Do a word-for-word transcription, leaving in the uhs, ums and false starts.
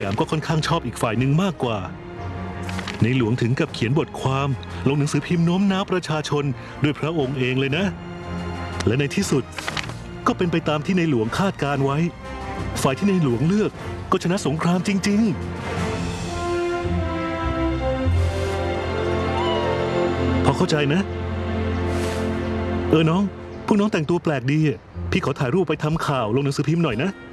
แอมก็ค่อนข้างชอบอีกฝ่ายหนึ่งมากกว่าในหลวงถึงกับเขียนบทความลงหนังสือพิมพ์โน้มน้าวประชาชนด้วยพระองค์เองเลยนะ และในที่สุดก็เป็นไปตามที่ในหลวงคาดการไว้ฝ่ายที่ในหลวงเลือกก็ชนะสงครามจริงๆพอเข้าใจนะเออน้องพวกน้องแต่งตัวแปลกดีพี่ขอถ่ายรูปไปทำข่าวลงหนังสือพิมพ์หน่อยนะ